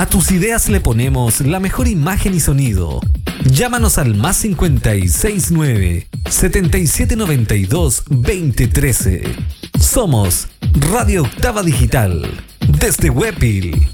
A tus ideas le ponemos la mejor imagen y sonido. Llámanos al +569 7792 2013. Somos Radio Octava Digital, desde Huépil.